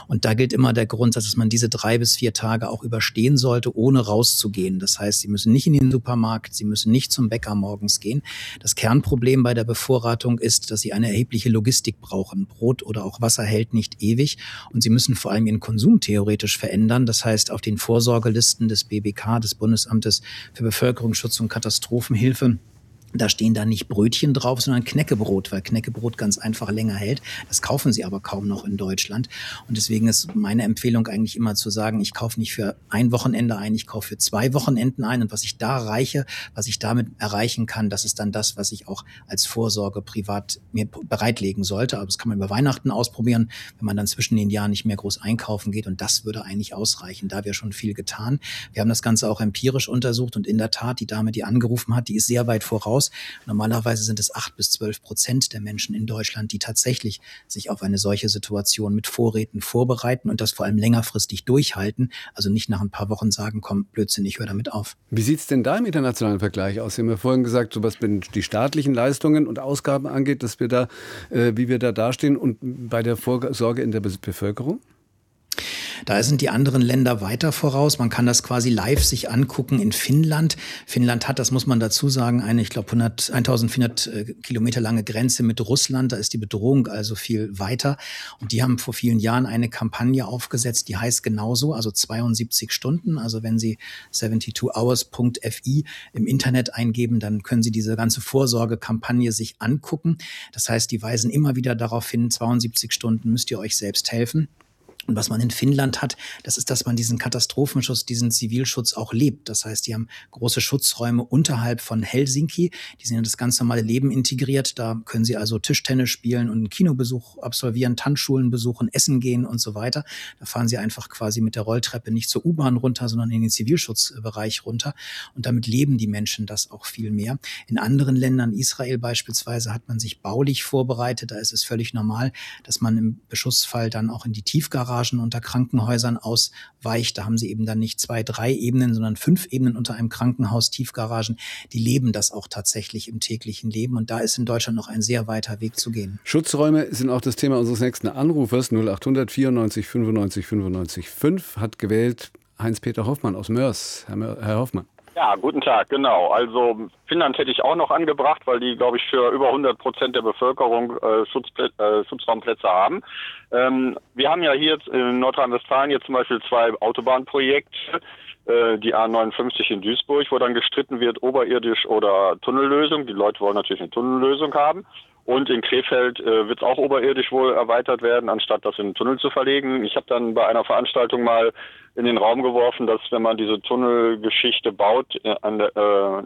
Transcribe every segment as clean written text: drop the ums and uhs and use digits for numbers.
Und da gilt immer der Grundsatz, dass man diese 3 bis 4 Tage auch überstehen sollte, ohne rauszugehen. Das heißt, Sie müssen nicht in den Supermarkt, Sie müssen nicht zum Bäcker morgens gehen. Das Kernproblem bei der Bevorratung ist, dass Sie eine erhebliche Logistik brauchen. Brot oder auch Wasser hält nicht ewig und Sie müssen vor allem Ihren Konsum theoretisch verändern. Das heißt, auf den Vorsorgelisten des BBK, des Bundesamtes für Bevölkerungsschutz und Katastrophenhilfe, da stehen da nicht Brötchen drauf, sondern Knäckebrot, weil Knäckebrot ganz einfach länger hält. Das kaufen Sie aber kaum noch in Deutschland. Und deswegen ist meine Empfehlung eigentlich immer zu sagen, ich kaufe nicht für ein Wochenende ein, ich kaufe für 2 Wochenenden ein. Und was ich da erreiche, was ich damit erreichen kann, das ist dann das, was ich auch als Vorsorge privat mir bereitlegen sollte. Aber das kann man über Weihnachten ausprobieren, wenn man dann zwischen den Jahren nicht mehr groß einkaufen geht. Und das würde eigentlich ausreichen. Da haben wir schon viel getan. Wir haben das Ganze auch empirisch untersucht und in der Tat, die Dame, die angerufen hat, die ist sehr weit voraus. Normalerweise sind es 8-12% der Menschen in Deutschland, die tatsächlich sich auf eine solche Situation mit Vorräten vorbereiten und das vor allem längerfristig durchhalten. Also nicht nach ein paar Wochen sagen, komm, Blödsinn, ich höre damit auf. Wie sieht es denn da im internationalen Vergleich aus? Sie haben ja vorhin gesagt, so was die staatlichen Leistungen und Ausgaben angeht, dass wir da, wie wir da dastehen und bei der Vorsorge in der Bevölkerung? Da sind die anderen Länder weiter voraus. Man kann das quasi live sich angucken in Finnland. Finnland hat, das muss man dazu sagen, eine, ich glaube, 1400 Kilometer lange Grenze mit Russland. Da ist die Bedrohung also viel weiter. Und die haben vor vielen Jahren eine Kampagne aufgesetzt, die heißt genauso, also 72 Stunden. Also wenn Sie 72hours.fi im Internet eingeben, dann können Sie diese ganze Vorsorgekampagne sich angucken. Das heißt, die weisen immer wieder darauf hin, 72 Stunden müsst ihr euch selbst helfen. Und was man in Finnland hat, das ist, dass man diesen Katastrophenschutz, diesen Zivilschutz auch lebt. Das heißt, die haben große Schutzräume unterhalb von Helsinki. Die sind in das ganz normale Leben integriert. Da können Sie also Tischtennis spielen und einen Kinobesuch absolvieren, Tanzschulen besuchen, essen gehen und so weiter. Da fahren Sie einfach quasi mit der Rolltreppe nicht zur U-Bahn runter, sondern in den Zivilschutzbereich runter. Und damit leben die Menschen das auch viel mehr. In anderen Ländern, Israel beispielsweise, hat man sich baulich vorbereitet. Da ist es völlig normal, dass man im Beschussfall dann auch in die Tiefgarage unter Krankenhäusern ausweicht. Da haben sie eben dann nicht 2, 3 Ebenen, sondern 5 Ebenen unter einem Krankenhaus, Tiefgaragen. Die leben das auch tatsächlich im täglichen Leben. Und da ist in Deutschland noch ein sehr weiter Weg zu gehen. Schutzräume sind auch das Thema unseres nächsten Anrufers. 0800 94 95 95 5 hat gewählt Heinz-Peter Hoffmann aus Mörs. Herr Hoffmann. Ja, guten Tag, genau. Also Finnland hätte ich auch noch angebracht, weil die, glaube ich, für über 100% der Bevölkerung Schutzraumplätze haben. Wir haben ja hier in Nordrhein-Westfalen jetzt zum Beispiel 2 Autobahnprojekte, die A59 in Duisburg, wo dann gestritten wird, oberirdisch oder Tunnellösung. Die Leute wollen natürlich eine Tunnellösung haben. Und in Krefeld wird es auch oberirdisch wohl erweitert werden, anstatt das in den Tunnel zu verlegen. Ich habe dann bei einer Veranstaltung mal in den Raum geworfen, dass wenn man diese Tunnelgeschichte baut an der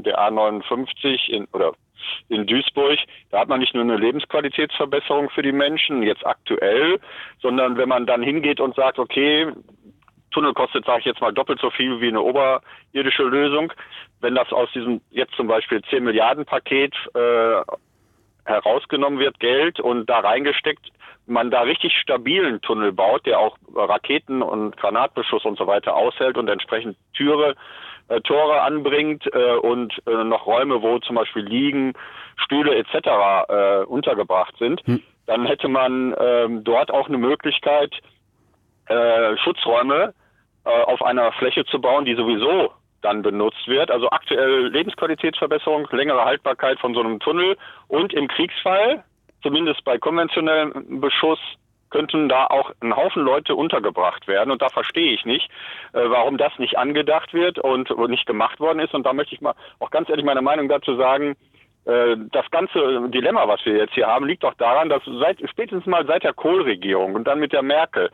A59 in Duisburg, da hat man nicht nur eine Lebensqualitätsverbesserung für die Menschen, jetzt aktuell, sondern wenn man dann hingeht und sagt, okay, Tunnel kostet, sage ich jetzt mal, doppelt so viel wie eine oberirdische Lösung. Wenn das aus diesem jetzt zum Beispiel 10 Milliarden Paket herausgenommen wird, Geld, und da reingesteckt, man da richtig stabilen Tunnel baut, der auch Raketen- und Granatbeschuss und so weiter aushält und entsprechend Tore anbringt und noch Räume, wo zum Beispiel Liegen, Stühle etc. Untergebracht sind, dann hätte man dort auch eine Möglichkeit, Schutzräume auf einer Fläche zu bauen, die sowieso dann benutzt wird. Also aktuell Lebensqualitätsverbesserung, längere Haltbarkeit von so einem Tunnel und im Kriegsfall, zumindest bei konventionellem Beschuss, könnten da auch ein Haufen Leute untergebracht werden. Und da verstehe ich nicht, warum das nicht angedacht wird und nicht gemacht worden ist. Und da möchte ich mal auch ganz ehrlich meine Meinung dazu sagen, das ganze Dilemma, was wir jetzt hier haben, liegt doch daran, dass spätestens mal seit der Kohl-Regierung und dann mit der Merkel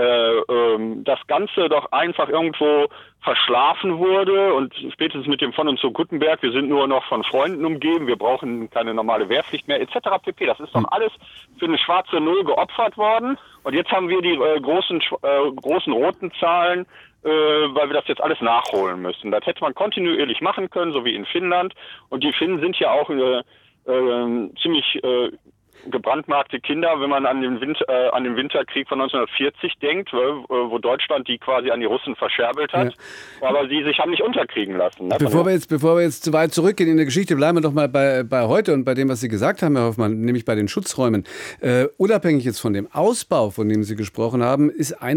das Ganze doch einfach irgendwo verschlafen wurde und spätestens mit dem von und zu Gutenberg, wir sind nur noch von Freunden umgeben, wir brauchen keine normale Wehrpflicht mehr etc. pp. Das ist doch alles für eine schwarze Null geopfert worden und jetzt haben wir die großen roten Zahlen, weil wir das jetzt alles nachholen müssen. Das hätte man kontinuierlich machen können, so wie in Finnland. Und die Finnen sind ja auch ziemlich gebrandmarkte Kinder, wenn man an den Winterkrieg von 1940 denkt, wo Deutschland die quasi an die Russen verscherbelt hat, ja. Aber sie sich haben nicht unterkriegen lassen. Ne? Bevor wir jetzt zu weit zurückgehen in der Geschichte, bleiben wir doch mal bei heute und bei dem, was Sie gesagt haben, Herr Hoffmann, nämlich bei den Schutzräumen. Unabhängig jetzt von dem Ausbau, von dem Sie gesprochen haben, ist